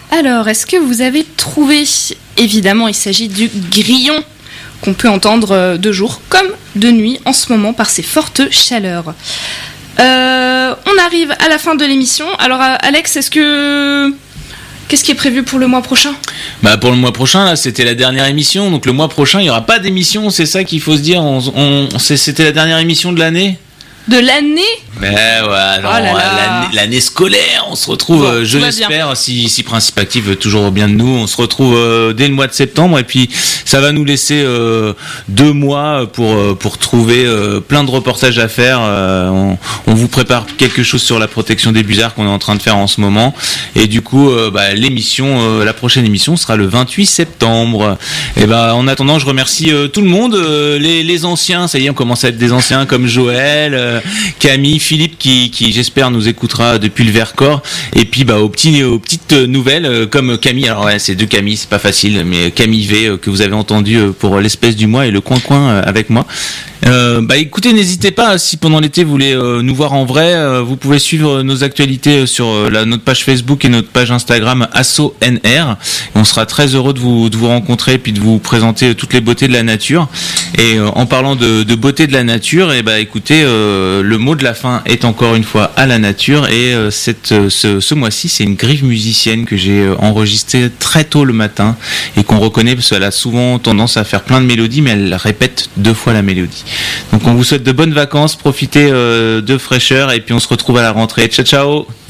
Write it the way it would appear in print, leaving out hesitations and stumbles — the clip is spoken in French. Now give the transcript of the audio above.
Alors, est-ce que vous avez trouvé? Évidemment, il s'agit du grillon qu'on peut entendre de jour comme de nuit en ce moment par ces fortes chaleurs. On arrive à la fin de l'émission. Alors, Alex, qu'est-ce qui est prévu pour le mois prochain ? Pour le mois prochain, là, c'était la dernière émission. Donc le mois prochain, il n'y aura pas d'émission. C'est ça qu'il faut se dire. C'était la dernière émission de l'année. De l'année ? L'année scolaire, on se retrouve, je l'espère, si Principe Active veut toujours bien de nous, on se retrouve dès le mois de septembre, et puis ça va nous laisser 2 mois pour trouver plein de reportages à faire. On vous prépare quelque chose sur la protection des busards qu'on est en train de faire en ce moment, et du coup la prochaine émission sera le 28 septembre. Et en attendant, je remercie tout le monde, les anciens, ça y est, on commence à être des anciens comme Joël, Camille, Philippe qui j'espère nous écoutera depuis le Vercors, et puis aux petites nouvelles comme Camille. Alors c'est 2 Camille, c'est pas facile, mais Camille V que vous avez entendu pour l'espèce du mois et le coin avec moi. Écoutez, n'hésitez pas, si pendant l'été vous voulez nous voir en vrai, vous pouvez suivre nos actualités sur notre page Facebook et notre page Instagram ASSO-NR. On sera très heureux de vous rencontrer et puis de vous présenter toutes les beautés de la nature. Et en parlant de beauté de la nature, écoutez, le mot de la fin est encore une fois à la nature, et ce mois-ci, c'est une grive musicienne que j'ai enregistrée très tôt le matin et qu'on reconnaît parce qu'elle a souvent tendance à faire plein de mélodies, mais elle répète 2 fois la mélodie. Donc on vous souhaite de bonnes vacances, profitez de fraîcheur, et puis on se retrouve à la rentrée. Ciao ciao.